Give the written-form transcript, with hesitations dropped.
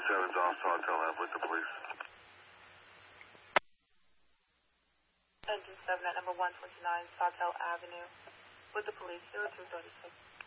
237's off Sawtell Ave with the police. Engine 7 at number 129 Sawtell Avenue with the police, 0236.